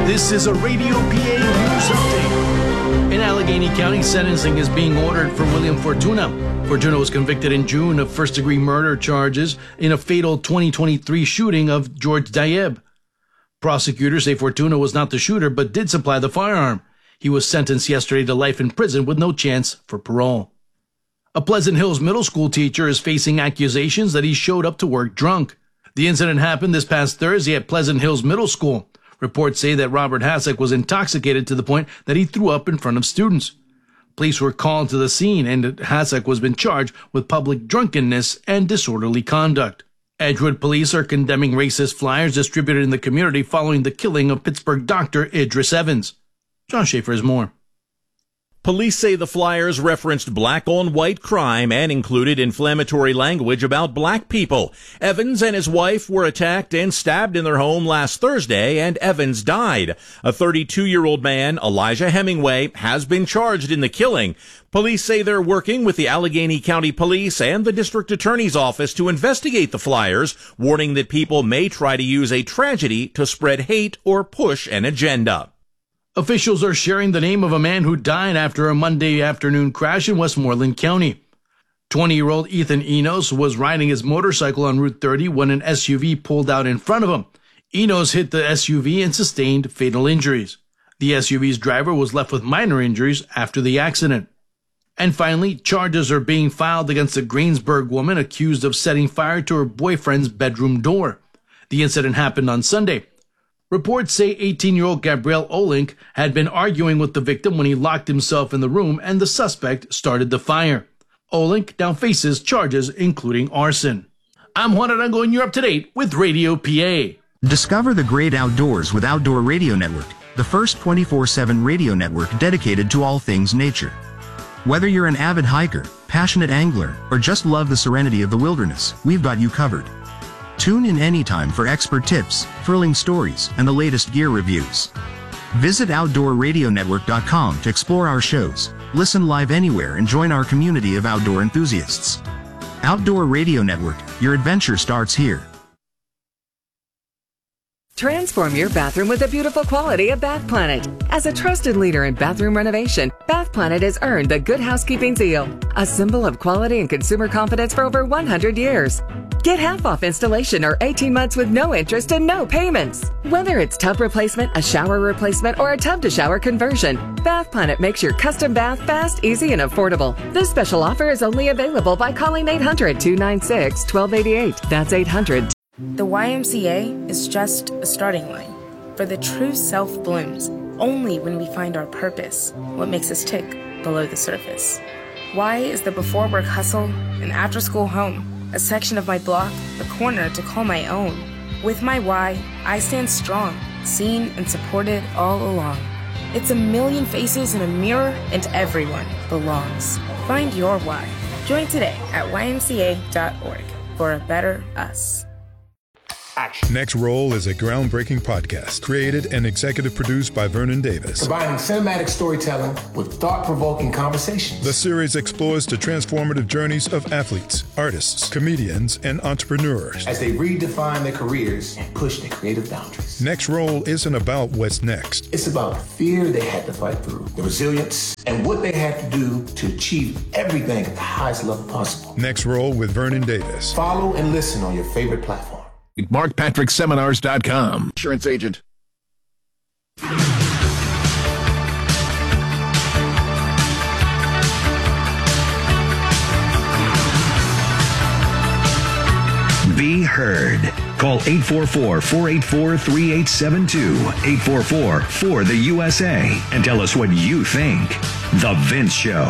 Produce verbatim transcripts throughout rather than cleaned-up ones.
This is a Radio P A News Update. In Allegheny County, sentencing is being ordered for William Fortuna. Fortuna was convicted in June of first-degree murder charges in a fatal twenty twenty-three shooting of George Diab. Prosecutors say Fortuna was not the shooter, but did supply the firearm. He was sentenced yesterday to life in prison with no chance for parole. A Pleasant Hills middle school teacher is facing accusations that he showed up to work drunk. The incident happened this past Thursday at Pleasant Hills Middle School. Reports say that Robert Hasek was intoxicated to the point that he threw up in front of students. Police were called to the scene, and Hasek was been charged with public drunkenness and disorderly conduct. Edgewood police are condemning racist flyers distributed in the community following the killing of Pittsburgh doctor Idris Evans. John Schaefer has more. Police say the flyers referenced black-on-white crime and included inflammatory language about black people. Evans and his wife were attacked and stabbed in their home last Thursday, and Evans died. A thirty-two-year-old man, Elijah Hemingway, has been charged in the killing. Police say they're working with the Allegheny County Police and the District Attorney's Office to investigate the flyers, warning that people may try to use a tragedy to spread hate or push an agenda. Officials are sharing the name of a man who died after a Monday afternoon crash in Westmoreland County. twenty-year-old Ethan Enos was riding his motorcycle on Route thirty when an S U V pulled out in front of him. Enos hit the S U V and sustained fatal injuries. The S U V's driver was left with minor injuries after the accident. And finally, charges are being filed against a Greensburg woman accused of setting fire to her boyfriend's bedroom door. The incident happened on Sunday. Reports say eighteen-year-old Gabriel Olink had been arguing with the victim when he locked himself in the room and the suspect started the fire. Olink now faces charges including arson. I'm Juan Arango and you're up to date with Radio P A. Discover the great outdoors with Outdoor Radio Network, the first twenty-four seven radio network dedicated to all things nature. Whether you're an avid hiker, passionate angler, or just love the serenity of the wilderness, we've got you covered. Tune in anytime for expert tips, thrilling stories, and the latest gear reviews. Visit outdoor radio network dot com to explore our shows, listen live anywhere, and join our community of outdoor enthusiasts. Outdoor Radio Network, your adventure starts here. Transform your bathroom with the beautiful quality of Bath Planet. As a trusted leader in bathroom renovation, Bath Planet has earned the Good Housekeeping seal, a symbol of quality and consumer confidence for over one hundred years. Get half off installation or eighteen months with no interest and no payments. Whether it's tub replacement, a shower replacement, or a tub-to-shower conversion, Bath Planet makes your custom bath fast, easy, and affordable. This special offer is only available by calling eight hundred, two nine six, one two eight eight. That's eight hundred. The Y M C A is just a starting line, for the true self blooms only when we find our purpose, what makes us tick below the surface. Y is the before work hustle and after school home, a section of my block, the corner to call my own. With my Y, I stand strong, seen and supported all along. It's a million faces in a mirror and everyone belongs. Find your Y. Join today at Y M C A dot org for a better us. Action. Next Roll is a groundbreaking podcast created and executive produced by Vernon Davis. Combining cinematic storytelling with thought-provoking conversations. The series explores the transformative journeys of athletes, artists, comedians, and entrepreneurs as they redefine their careers and push their creative boundaries. Next Roll isn't about what's next. It's about the fear they had to fight through, the resilience, and what they had to do to achieve everything at the highest level possible. Next Roll with Vernon Davis. Follow and listen on your favorite platform. mark patrick seminars dot com. Insurance agent. Be heard. Call eight four four, four eight four, three eight seven two, eight four four, four the U S A, and tell us what you think. The Vince Show.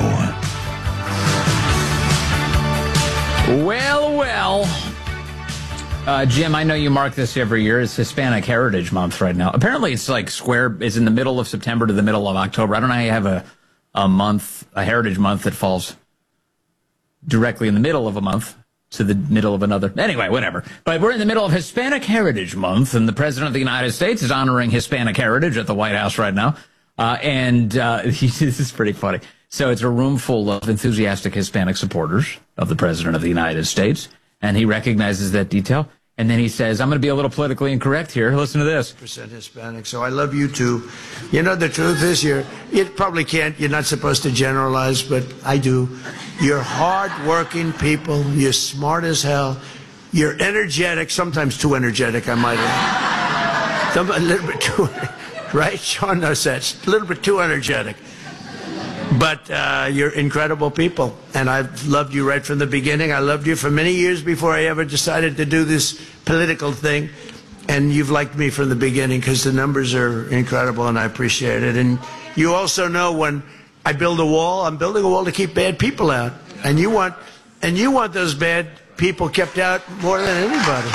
Well, well. Uh, Jim, I know you mark this every year. It's Hispanic Heritage Month right now. Apparently, it's like square. It's in the middle of September to the middle of October. I don't know how you have a, a month, a Heritage Month that falls directly in the middle of a month to the middle of another. Anyway, whatever. But we're in the middle of Hispanic Heritage Month, and the President of the United States is honoring Hispanic heritage at the White House right now. Uh, and uh, this is pretty funny. So it's a room full of enthusiastic Hispanic supporters of the President of the United States, and he recognizes that detail. And then he says, I'm going to be a little politically incorrect here. Listen to this. Percent Hispanic, so I love you too. You know, the truth is, you're, you probably can't, you're not supposed to generalize, but I do. You're hard-working people. You're smart as hell. You're energetic, sometimes too energetic, I might add. A little bit too, right? Sean knows that. A little bit too energetic. But uh, you're incredible people, and I've loved you right from the beginning. I loved you for many years before I ever decided to do this political thing, and you've liked me from the beginning because the numbers are incredible, and I appreciate it. And you also know when I build a wall, I'm building a wall to keep bad people out, and you want, and you want those bad people kept out more than anybody.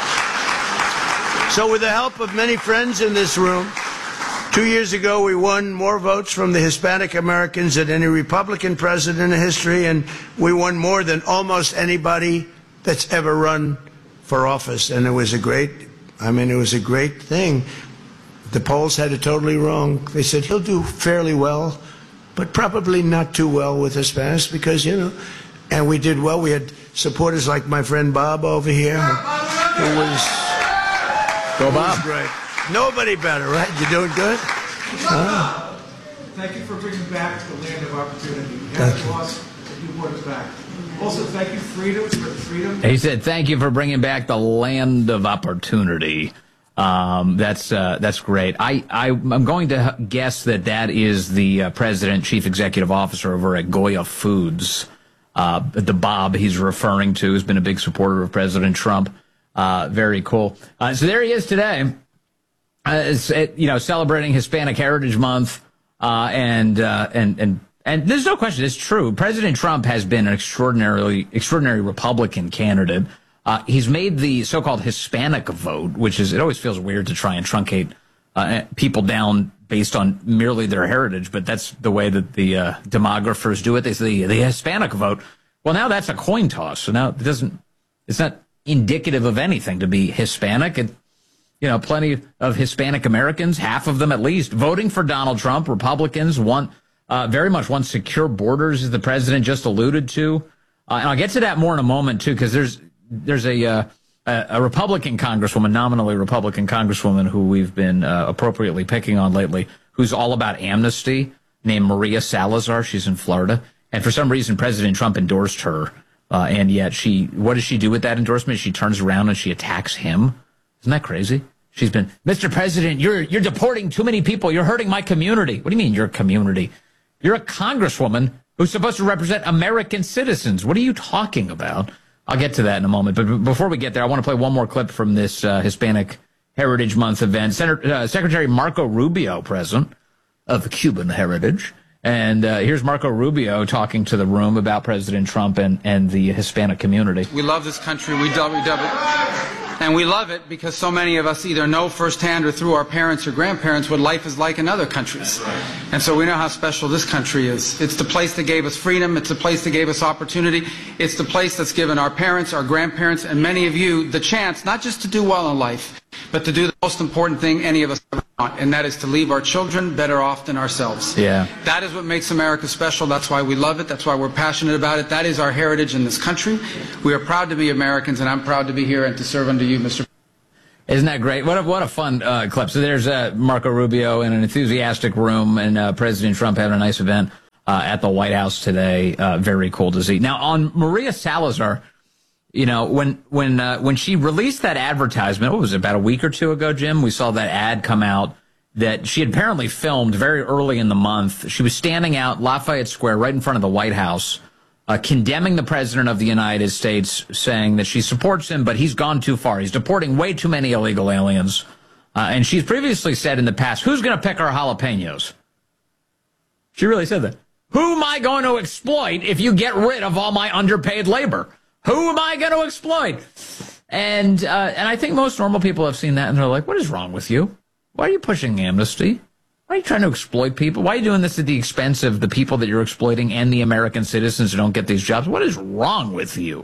So with the help of many friends in this room, two years ago, we won more votes from the Hispanic Americans than any Republican president in history, and we won more than almost anybody that's ever run for office. And it was a great, I mean, it was a great thing. The polls had it totally wrong. They said he'll do fairly well, but probably not too well with Hispanics because, you know, and we did well. We had supporters like my friend Bob over here, who was, Go Bob. was great. Nobody better, right? You doing good? Huh? Thank you for bringing back the land of opportunity. We Thank haven't you. lost, but you brought us back. Also, thank you, freedom, for the freedom. He said, thank you for bringing back the land of opportunity. Um, that's uh, that's great. I, I, I'm going to guess that that is the uh, president, chief executive officer over at Goya Foods. Uh, the Bob he's referring to has been a big supporter of President Trump. Uh, very cool. Uh, so there he is today. Uh, it's, it, you know, celebrating Hispanic Heritage Month, uh, and, uh, and, and, and there's no question, it's true. President Trump has been an extraordinarily, extraordinary Republican candidate. Uh, he's made the so-called Hispanic vote, which is, it always feels weird to try and truncate, uh, people down based on merely their heritage, but that's the way that the, uh, demographers do it. They say the, the Hispanic vote. Well, now that's a coin toss. So now it doesn't, it's not indicative of anything to be Hispanic. It, You know, plenty of Hispanic Americans, half of them at least, voting for Donald Trump. Republicans want, uh, very much want secure borders, as the president just alluded to. Uh, and I'll get to that more in a moment, too, because there's there's a, uh, a a Republican congresswoman, nominally Republican congresswoman, who we've been uh, appropriately picking on lately, who's all about amnesty, named Maria Salazar. She's in Florida. And for some reason, President Trump endorsed her. Uh, and yet she, what does she do with that endorsement? She turns around and she attacks him. Isn't that crazy? She's been, Mister President, you're you're deporting too many people. You're hurting my community. What do you mean your community? You're a congresswoman who's supposed to represent American citizens. What are you talking about? I'll get to that in a moment. But before we get there, I want to play one more clip from this uh, Hispanic Heritage Month event. Senator, uh, Secretary Marco Rubio, present, of Cuban heritage. And uh, here's Marco Rubio talking to the room about President Trump and, and the Hispanic community. We love this country. We love it. And we love it because so many of us either know firsthand or through our parents or grandparents what life is like in other countries. And so we know how special this country is. It's the place that gave us freedom. It's the place that gave us opportunity. It's the place that's given our parents, our grandparents, and many of you the chance not just to do well in life, but to do the most important thing any of us ever want, and that is to leave our children better off than ourselves. Yeah. That is what makes America special. That's why we love it. That's why we're passionate about it. That is our heritage in this country. We are proud to be Americans, and I'm proud to be here and to serve under you, Mister Isn't that great? What a, what a fun uh, clip. So there's uh, Marco Rubio in an enthusiastic room, and uh, President Trump having a nice event uh, at the White House today. Uh, very cool to see. Now, on Maria Salazar, you know, when when uh, when she released that advertisement, what was it, about a week or two ago, Jim? We saw that ad come out that she had apparently filmed very early in the month. She was standing out Lafayette Square right in front of the White House, uh, condemning the president of the United States, saying that she supports him, but he's gone too far. He's deporting way too many illegal aliens. Uh, and she's previously said in the past, who's going to pick our jalapenos? She really said that. Who am I going to exploit if you get rid of all my underpaid labor? Who am I going to exploit? And uh, and I think most normal people have seen that, and they're like, what is wrong with you? Why are you pushing amnesty? Why are you trying to exploit people? Why are you doing this at the expense of the people that you're exploiting and the American citizens who don't get these jobs? What is wrong with you?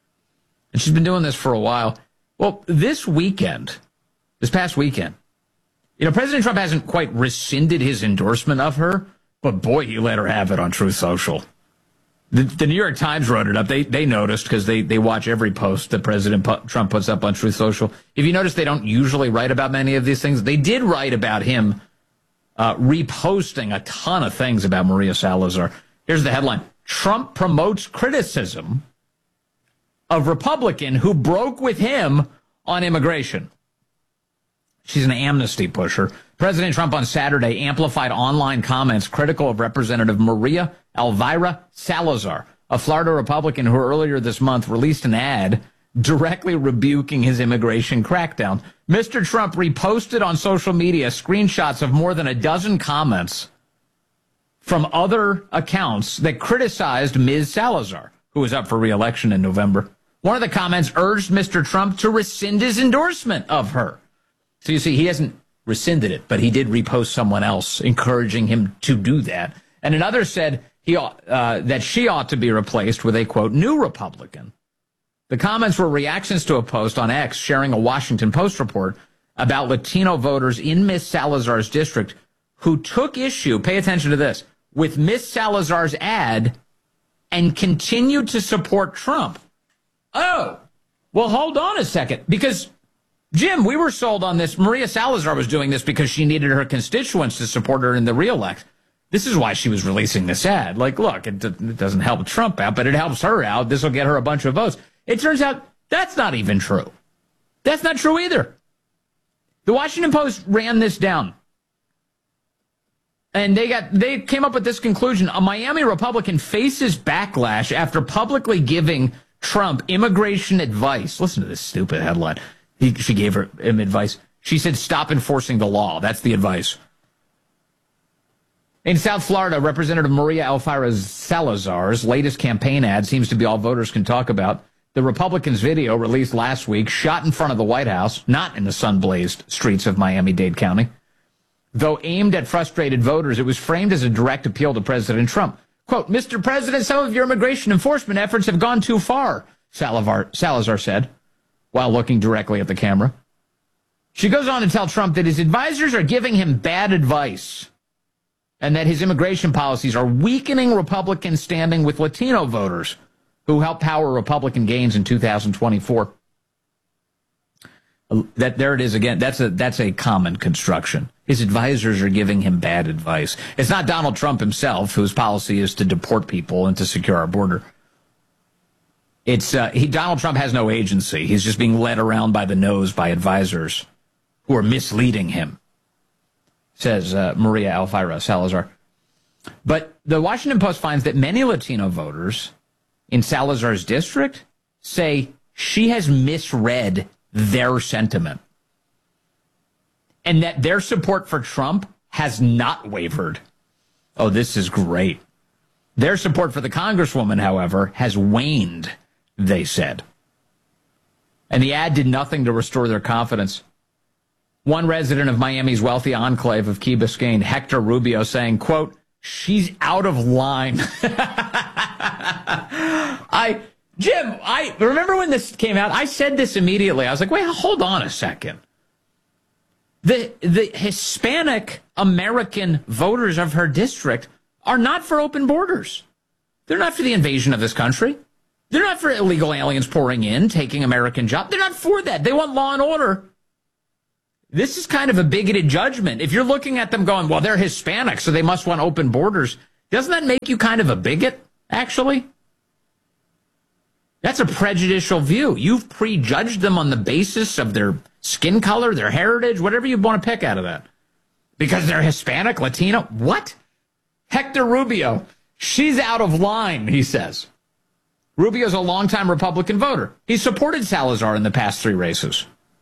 And she's been doing this for a while. Well, this weekend, this past weekend, you know, President Trump hasn't quite rescinded his endorsement of her, but boy, he let her have it on Truth Social. The, the New York Times wrote it up. They they noticed because they, they watch every post that President Trump puts up on Truth Social. If you notice, they don't usually write about many of these things. They did write about him uh, reposting a ton of things about Maria Salazar. Here's the headline. Trump promotes criticism of Republican who broke with him on immigration. She's an amnesty pusher. President Trump on Saturday amplified online comments critical of Representative Maria Elvira Salazar, a Florida Republican who earlier this month released an ad directly rebuking his immigration crackdown. Mister Trump reposted on social media screenshots of more than a dozen comments from other accounts that criticized Miz Salazar, who was up for re-election in November. One of the comments urged Mister Trump to rescind his endorsement of her. So you see, he hasn't rescinded it, but he did repost someone else encouraging him to do that. And another said he ought, uh, that she ought to be replaced with a, quote, new Republican. The comments were reactions to a post on X sharing a Washington Post report about Latino voters in Miss Salazar's district who took issue, pay attention to this, with Miss Salazar's ad and continued to support Trump. Oh, well, hold on a second, because Jim, we were sold on this. Maria Salazar was doing this because she needed her constituents to support her in the re-elect. This is why she was releasing this ad. Like, look, it, it doesn't help Trump out, but it helps her out. This will get her a bunch of votes. It turns out that's not even true. That's not true either. The Washington Post ran this down. And they got they came up with this conclusion. A Miami Republican faces backlash after publicly giving Trump immigration advice. Listen to this stupid headline. He, she gave her him advice. She said, stop enforcing the law. That's the advice. In South Florida, Representative Maria Elvira Salazar's latest campaign ad seems to be all voters can talk about. The Republicans' video released last week, shot in front of the White House, not in the sun-blazed streets of Miami-Dade County. Though aimed at frustrated voters, it was framed as a direct appeal to President Trump. Quote, Mister President, some of your immigration enforcement efforts have gone too far, Salazar, Salazar said, while looking directly at the camera. She goes on to tell Trump that his advisors are giving him bad advice and that his immigration policies are weakening Republican standing with Latino voters who helped power Republican gains in two thousand twenty-four. That there it is again. That's a that's a common construction. His advisors are giving him bad advice. It's not Donald Trump himself, whose policy is to deport people and to secure our border. It's uh, he. Donald Trump has no agency. He's just being led around by the nose by advisors who are misleading him, says uh, Maria Elvira Salazar. But the Washington Post finds that many Latino voters in Salazar's district say she has misread their sentiment and that their support for Trump has not wavered. Oh, this is great. Their support for the Congresswoman, however, has waned, they said. And the ad did nothing to restore their confidence. One resident of Miami's wealthy enclave of Key Biscayne, Hector Rubio, saying, quote, she's out of line. I, Jim, I remember when this came out, I said this immediately. I was like, wait, hold on a second. The, the Hispanic American voters of her district are not for open borders. They're not for the invasion of this country. They're not for illegal aliens pouring in, taking American jobs. They're not for that. They want law and order. This is kind of a bigoted judgment. If you're looking at them going, well, they're Hispanic, so they must want open borders, doesn't that make you kind of a bigot, actually? That's a prejudicial view. You've prejudged them on the basis of their skin color, their heritage, whatever you want to pick out of that. Because they're Hispanic, Latino. What? Hector Rubio, she's out of line, he says. Rubio's a longtime Republican voter. He supported Salazar in the past three races.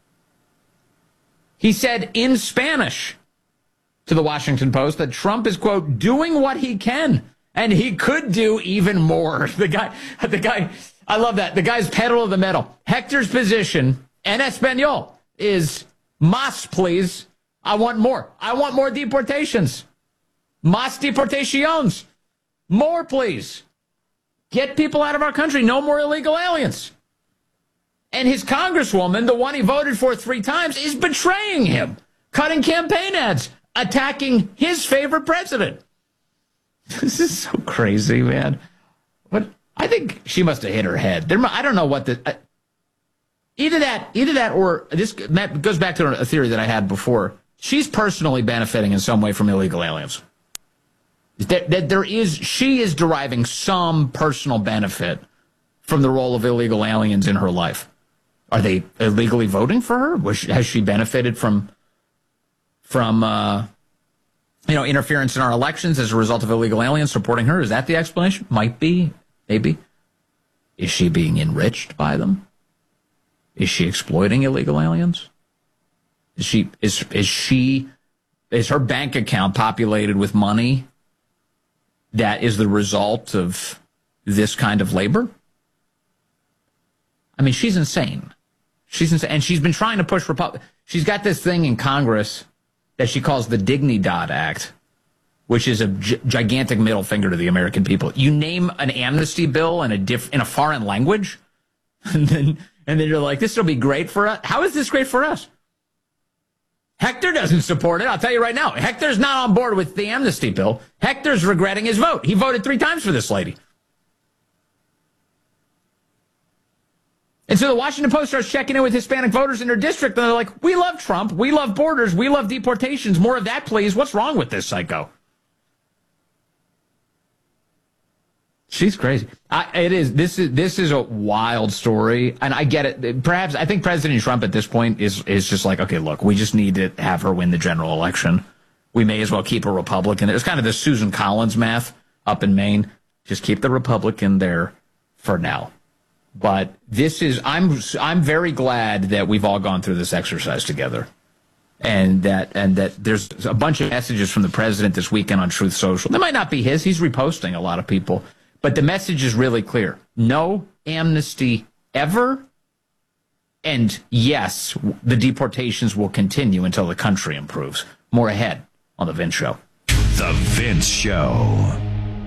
He said in Spanish to the Washington Post that Trump is, quote, doing what he can, and he could do even more. The guy, the guy, I love that. The guy's pedal of the metal. Hector's position, en Espanol, is más, please. I want more. I want more deportations. Más deportaciones. More, please. Get people out of our country. No more illegal aliens. And his congresswoman, the one he voted for three times, is betraying him, cutting campaign ads, attacking his favorite president. This is so crazy, man. What? I think she must have hit her head. There, I don't know what the... Uh, either that, either that, or this goes back to a theory that I had before. She's personally benefiting in some way from illegal aliens. That, that there is, she is deriving some personal benefit from the role of illegal aliens in her life. Are they illegally voting for her? Was she, has she benefited from, from, uh, you know, interference in our elections as a result of illegal aliens supporting her? Is that the explanation? Might be, maybe. Is she being enriched by them? Is she exploiting illegal aliens? Is she, is, is she, is her bank account populated with money that is the result of this kind of labor? I mean, she's insane. She's insane. And she's been trying to push Republic. She's got this thing in Congress that she calls the Dignidad Act, which is a g- gigantic middle finger to the American people. You name an amnesty bill in a diff- in a foreign language, and then and then you're like, this will be great for us. How is this great for us? Hector doesn't support it. I'll tell you right now. Hector's not on board with the amnesty bill. Hector's regretting his vote. He voted three times for this lady. And so the Washington Post starts checking in with Hispanic voters in their district, and they're like, we love Trump. We love borders. We love deportations. More of that, please. What's wrong with this psycho? She's crazy. I, it is. This is this is a wild story, and I get it. Perhaps I think President Trump at this point is is just like, okay, look, we just need to have her win the general election. We may as well keep a Republican. There's kind of this Susan Collins math up in Maine. Just keep the Republican there for now. But this is. I'm I'm very glad that we've all gone through this exercise together, and that and that there's a bunch of messages from the president this weekend on Truth Social. They might not be his. He's reposting a lot of people. But the message is really clear. No amnesty ever. And yes, the deportations will continue until the country improves. More ahead on The Vince Show. The Vince Show.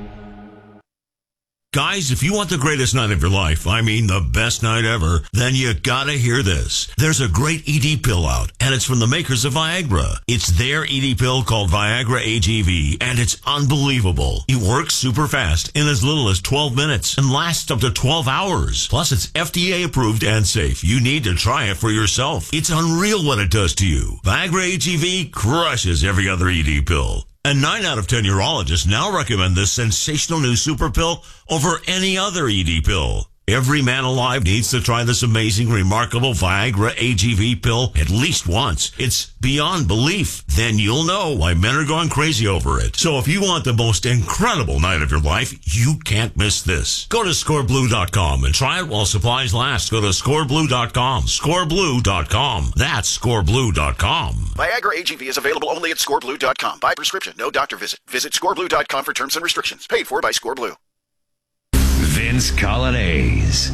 Guys, if you want the greatest night of your life, I mean the best night ever, then you gotta hear this. There's a great E D pill out, and it's from the makers of Viagra. It's their E D pill called Viagra A G V, and it's unbelievable. It works super fast in as little as twelve minutes and lasts up to twelve hours. Plus, it's F D A approved and safe. You need to try it for yourself. It's unreal what it does to you. Viagra A G V crushes every other E D pill. And nine out of ten urologists now recommend this sensational new super pill over any other E D pill. Every man alive needs to try this amazing, remarkable Viagra A G V pill at least once. It's beyond belief. Then you'll know why men are going crazy over it. So if you want the most incredible night of your life, you can't miss this. Go to score blue dot com and try it while supplies last. Go to score blue dot com. score blue dot com. That's score blue dot com. Viagra A G V is available only at score blue dot com. By prescription, no doctor visit. Visit score blue dot com for terms and restrictions. Paid for by ScoreBlue. Vince Colonnese.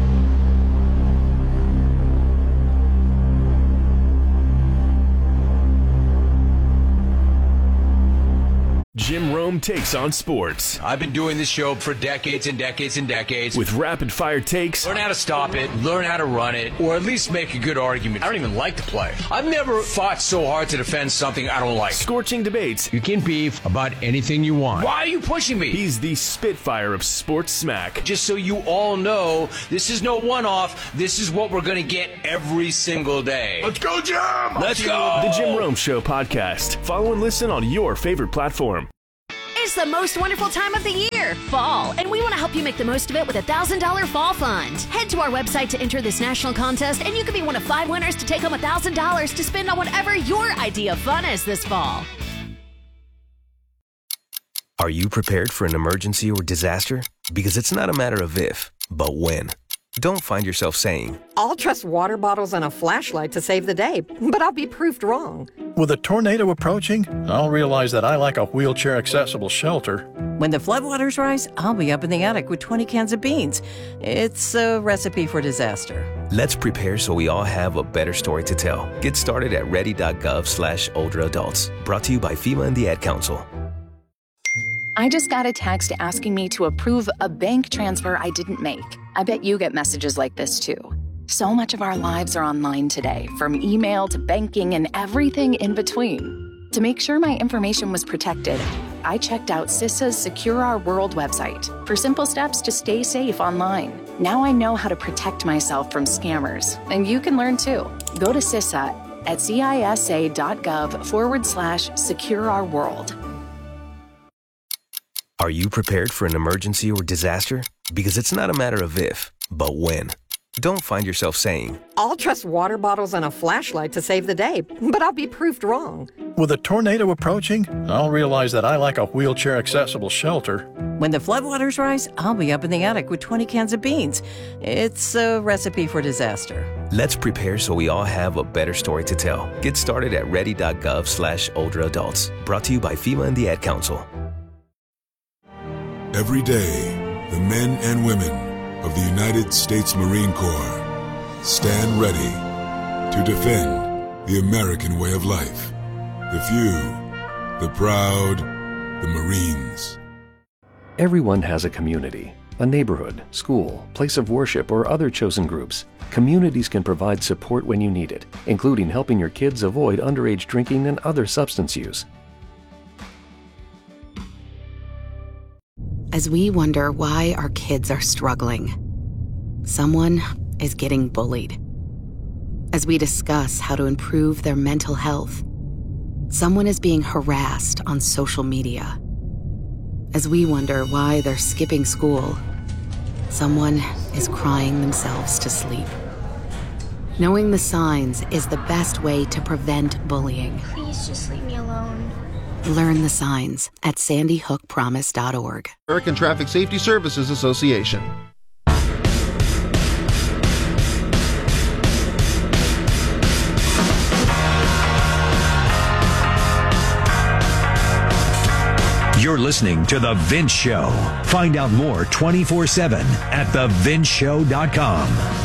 Jim Rome takes on sports. I've been doing this show for decades and decades and decades. With rapid-fire takes. Learn how to stop it, learn how to run it, or at least make a good argument. I don't even like to play. I've never fought so hard to defend something I don't like. Scorching debates. You can beef about anything you want. Why are you pushing me? He's the Spitfire of sports smack. Just so you all know, this is no one-off. This is what we're going to get every single day. Let's go, Jim! Let's go! The Jim Rome Show podcast. Follow and listen on your favorite platform. It's the most wonderful time of the year, fall, and we want to help you make the most of it with a one thousand dollars Fall Fund. Head to our website to enter this national contest, and you could be one of five winners to take home one thousand dollars to spend on whatever your idea of fun is this fall. Are you prepared for an emergency or disaster? Because it's not a matter of if, but when. Don't find yourself saying, I'll trust water bottles and a flashlight to save the day, but I'll be proved wrong. With a tornado approaching, I'll realize that I lack a wheelchair-accessible shelter. When the floodwaters rise, I'll be up in the attic with twenty cans of beans. It's a recipe for disaster. Let's prepare so we all have a better story to tell. Get started at ready.gov slash older adults. Brought to you by FEMA and the Ad Council. I just got a text asking me to approve a bank transfer I didn't make. I bet you get messages like this too. So much of our lives are online today, from email to banking and everything in between. To make sure my information was protected, I checked out CISA's Secure Our World website for simple steps to stay safe online. Now I know how to protect myself from scammers, and you can learn too. Go to CISA at cisa.gov forward slash secure our world. Are you prepared for an emergency or disaster? Because it's not a matter of if, but when. Don't find yourself saying, I'll trust water bottles and a flashlight to save the day, but I'll be proved wrong. With a tornado approaching, I'll realize that I like a wheelchair-accessible shelter. When the floodwaters rise, I'll be up in the attic with twenty cans of beans. It's a recipe for disaster. let's prepare so we all have a better story to tell. Get started at ready.gov slash older adults. Brought to you by FEMA and the Ad Council. Every day, the men and women of the United States Marine Corps stand ready to defend the American way of life. The few, the proud, the Marines. Everyone has a community, a neighborhood, school, place of worship, or other chosen groups. Communities can provide support when you need it, including helping your kids avoid underage drinking and other substance use. As we wonder why our kids are struggling, someone is getting bullied. As we discuss how to improve their mental health, someone is being harassed on social media. As we wonder why they're skipping school, someone is crying themselves to sleep. Knowing the signs is the best way to prevent bullying. Please just leave me alone. Learn the signs at sandy hook promise dot org. American Traffic Safety Services Association. You're listening to The Vince Show. Find out more twenty-four seven at the vince show dot com.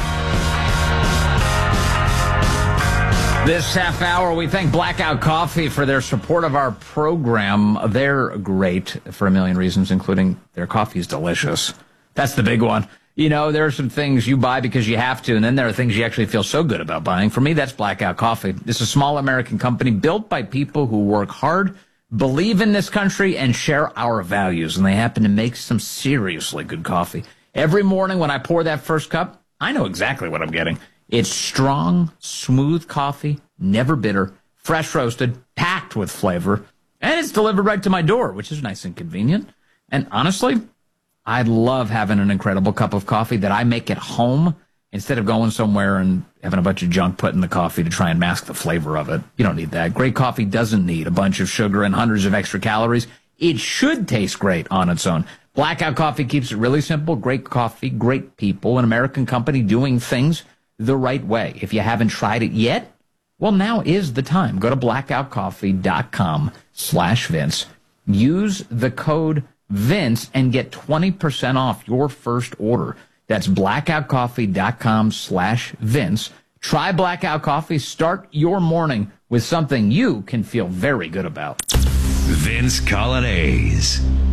This half hour, we thank Blackout Coffee for their support of our program. They're great for a million reasons, including their coffee is delicious. That's the big one. You know, there are some things you buy because you have to, and then there are things you actually feel so good about buying. For me, that's Blackout Coffee. It's a small American company built by people who work hard, believe in this country, and share our values, and they happen to make some seriously good coffee. Every morning when I pour that first cup, I know exactly what I'm getting. It's strong, smooth coffee, never bitter, fresh roasted, packed with flavor, and it's delivered right to my door, which is nice and convenient. And honestly, I love having an incredible cup of coffee that I make at home instead of going somewhere and having a bunch of junk put in the coffee to try and mask the flavor of it. You don't need that. Great coffee doesn't need a bunch of sugar and hundreds of extra calories. It should taste great on its own. Blackout Coffee keeps it really simple. Great coffee, great people, an American company doing things the right way. If you haven't tried it yet, well, now is the time. Go to blackout coffee dot com slash Vince. Use the code Vince and get twenty percent off your first order. That's blackout coffee dot com slash Vince. Try Blackout Coffee. Start your morning with something you can feel very good about. Vince Coglianese.